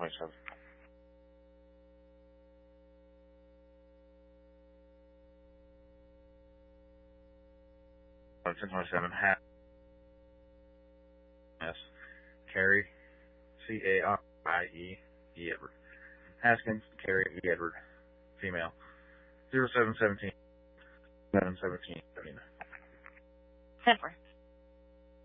27. 1027. Yes. Carrie, Carie, E. Edward. Haskins, Carrie, E. Edward. Female. 0717 717 79. 10-4.